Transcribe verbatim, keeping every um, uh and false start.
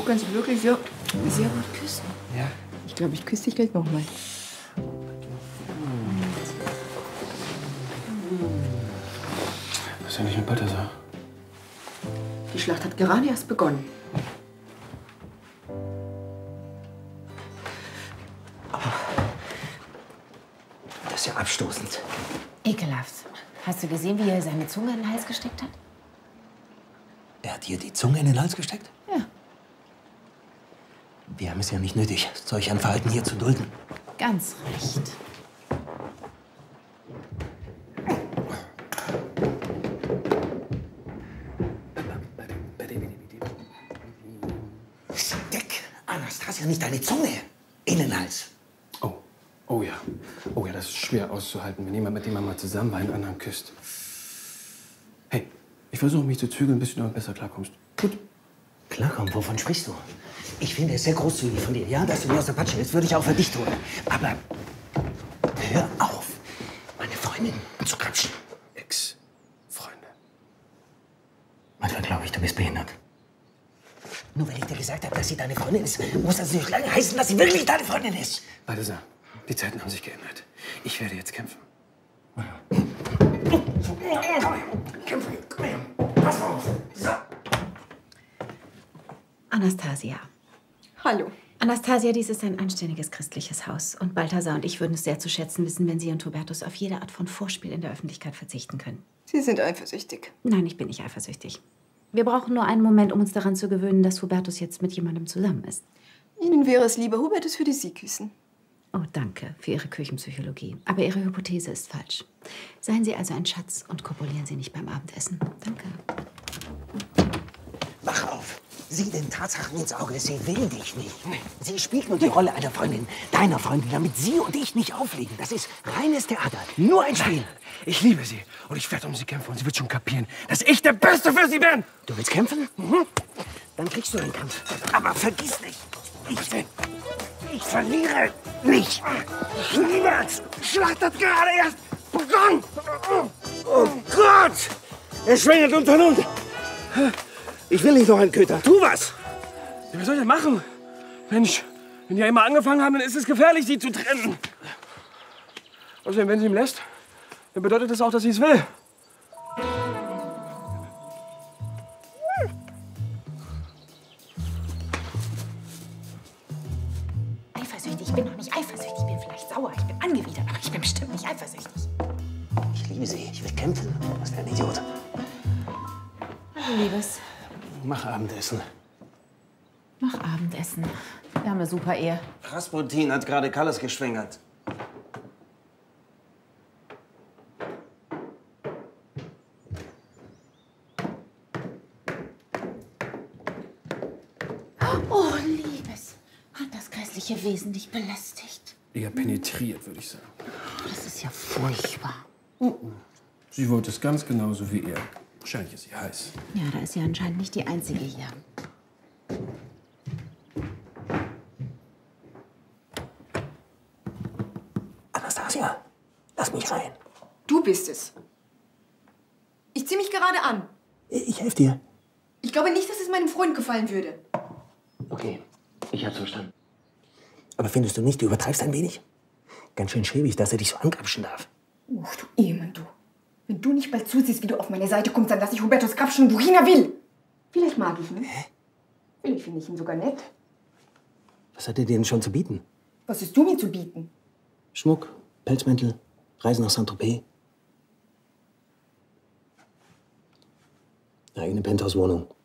Du kannst wirklich sehr, sehr gut küssen. Ja. Ich glaube, ich küsse dich gleich noch mal. Was ist eigentlich mit Balthasar? Die Schlacht hat gerade erst begonnen. Das ist ja abstoßend. Ekelhaft. Hast du gesehen, wie er seine Zunge in den Hals gesteckt hat? Er hat dir die Zunge in den Hals gesteckt? Ja. Wir haben es ja nicht nötig, solch ein Verhalten hier zu dulden. Ganz recht. Steck, Anastasia, nicht deine Zunge in den Hals. Oh, oh ja. Oh ja, das ist schwer auszuhalten, wenn jemand, mit dem man mal zusammen war, einen anderen küsst. Hey, ich versuche mich zu zügeln, bis du damit besser klarkommst. Gut? Klarkommen, wovon sprichst du? Ich finde es sehr großzügig von dir, ja, dass du mir aus der Patsche hilfst, würde ich auch für dich tun. Aber hör auf, meine Freundin zu krapschen. Ex-Freundin. Manchmal glaube ich, du bist behindert. Nur weil ich dir gesagt habe, dass sie deine Freundin ist, muss das nicht lange heißen, dass sie wirklich deine Freundin ist. Balthasar, die Zeiten haben sich geändert. Ich werde jetzt kämpfen. Kämpfen, komm her. Pass auf. So. Anastasia. Hallo. Anastasia, dies ist ein anständiges christliches Haus. Und Balthasar und ich würden es sehr zu schätzen wissen, wenn Sie und Hubertus auf jede Art von Vorspiel in der Öffentlichkeit verzichten können. Sie sind eifersüchtig. Nein, ich bin nicht eifersüchtig. Wir brauchen nur einen Moment, um uns daran zu gewöhnen, dass Hubertus jetzt mit jemandem zusammen ist. Ihnen wäre es lieber, Hubertus würde Sie küssen. Oh, danke für Ihre Küchenpsychologie. Aber Ihre Hypothese ist falsch. Seien Sie also ein Schatz und kopulieren Sie nicht beim Abendessen. Danke. Wach auf. Sieh den Tatsachen ins Auge. Sie will dich nicht. Sie spielt nur die Rolle einer Freundin, deiner Freundin, damit sie und ich nicht aufliegen. Das ist reines Theater. Nur ein Spiel. Ich liebe sie und ich werde um sie kämpfen und sie wird schon kapieren, dass ich der Beste für sie bin. Du willst kämpfen? Mhm. Dann kriegst du den Kampf. Aber vergiss nicht, ich will. Ich verliere nicht. Niemals. Schlacht hat gerade erst begonnen. Oh Gott! Er schwängert unter Hund. Ich will nicht noch einen Köter. Tu was! Ja, was soll ich denn machen? Mensch, wenn die ja immer angefangen haben, dann ist es gefährlich, sie zu trennen. Außerdem, wenn sie ihm lässt, dann bedeutet das auch, dass sie es will. Eifersüchtig? Ich bin doch nicht eifersüchtig. Ich bin vielleicht sauer, ich bin angewidert, aber ich bin bestimmt nicht eifersüchtig. Ich liebe sie. Ich will kämpfen. Was für ein Idiot. Hallo, Liebes. Mach Abendessen. Mach Abendessen. Wir haben eine super Ehe. Rasputin hat gerade Kalles geschwängert. Oh, Liebes. Hat das grässliche Wesen dich belästigt? Eher penetriert, würde ich sagen. Das ist ja furchtbar. Sie wollte es ganz genauso wie er. Wahrscheinlich ist sie heiß. Ja, da ist sie anscheinend nicht die Einzige hier. Anastasia, lass mich rein. Du bist es. Ich zieh mich gerade an. Ich helfe dir. Ich glaube nicht, dass es meinem Freund gefallen würde. Okay, ich hab's verstanden. Aber findest du nicht, du übertreibst ein wenig? Ganz schön schäbig, dass er dich so angrapschen darf. Uch, du Ehemann, du. Wenn du nicht bald zusiehst, wie du auf meine Seite kommst, dann lass ich Hubertus krapschen, wohin er will. Vielleicht mag ich ihn. Hä? Vielleicht finde ich ihn sogar nett. Was hat er dir denn schon zu bieten? Was hast du mir zu bieten? Schmuck, Pelzmäntel, Reisen nach Saint-Tropez. Eine eigene Penthouse-Wohnung.